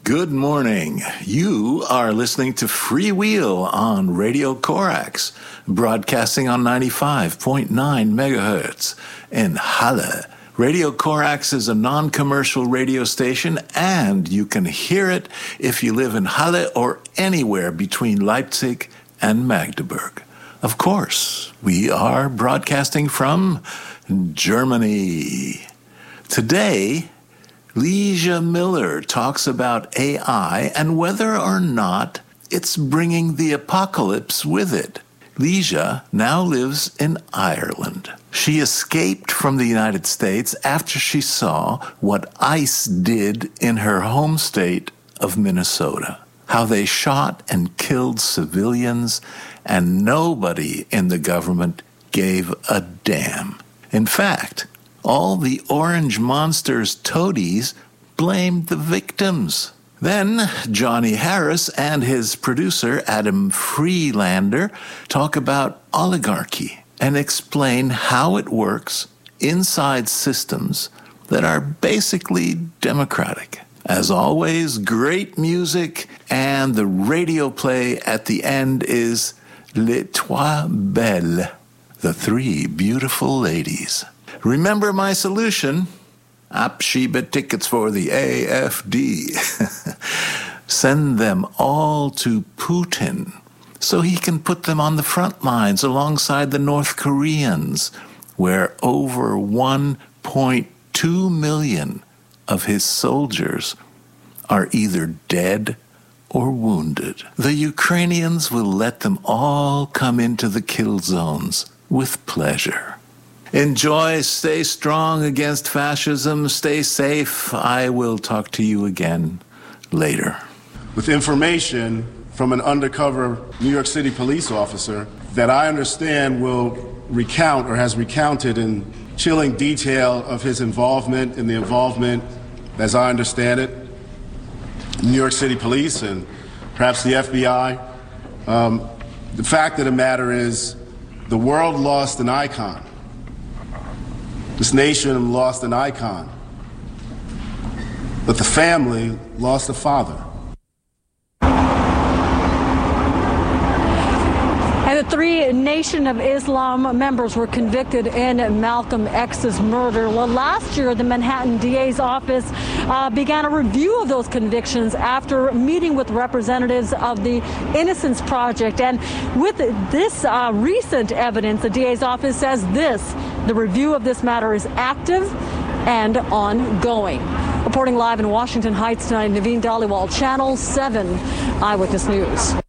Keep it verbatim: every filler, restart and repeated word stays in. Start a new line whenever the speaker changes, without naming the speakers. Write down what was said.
Good morning. You are listening to Freewheel on Radio Corax, broadcasting on ninety-five point nine megahertz in Halle. Radio Corax is a non-commercial radio station, and you can hear it if you live in Halle or anywhere between Leipzig and Magdeburg. Of course, we are broadcasting from Germany. Today, Leisha Miller talks about A I and whether or not it's bringing the apocalypse with it. Leisha now lives in Ireland. She escaped from the United States after she saw what ICE did in her home state of Minnesota. How they shot and killed civilians, and nobody in the government gave a damn. In fact, all the Orange Monsters toadies blamed the victims. Then Johnny Harris and his producer Adam Freelander talk about oligarchy and explain how it works inside systems that are basically democratic. As always, great music, and the radio play at the end is Les Trois Belles, the Three Beautiful Ladies. Remember my solution? Abschiebe tickets for the A F D. Send them all to Putin so he can put them on the front lines alongside the North Koreans, where over one point two million of his soldiers are either dead or wounded. The Ukrainians will let them all come into the kill zones with pleasure. Enjoy, stay strong against fascism, stay safe. I will talk to you again later.
With information from an undercover New York City police officer that I understand will recount or has recounted in chilling detail of his involvement in the involvement, as I understand it, New York City Police and perhaps the F B I. Um, the fact of the matter is the world lost an icon. This nation lost an icon, but the family lost a father.
And the three Nation of Islam members were convicted in Malcolm X's murder. Well, last year, the Manhattan D A's office uh, began a review of those convictions after meeting with representatives of the Innocence Project. And with this uh, recent evidence, the D A's office says this: the review of this matter is active and ongoing. Reporting live in Washington Heights tonight, Naveen Dhaliwal, Channel seven Eyewitness News.